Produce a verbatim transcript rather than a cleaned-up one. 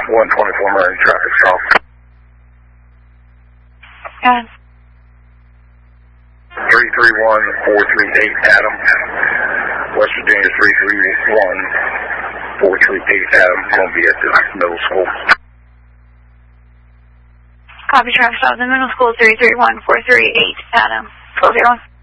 one twenty-four Marine traffic stop. Go ahead. three three one four three eight Adam. West Virginia three three one four three eight Adam. Going to be at the middle school. Copy traffic stop. The middle school three three one four three eight Adam. twelve zero one.